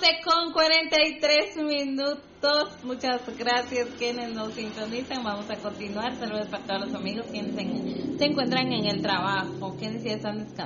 9:43. Muchas gracias quienes nos sintonizan. Vamos a continuar. Saludos para todos los amigos quienes se encuentran en el trabajo, quienes ya están descansando.